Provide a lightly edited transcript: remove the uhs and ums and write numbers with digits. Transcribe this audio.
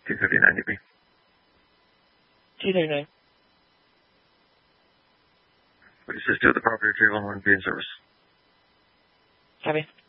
239 DB. 239. Would you assist with the property retrieval and be in service? Copy.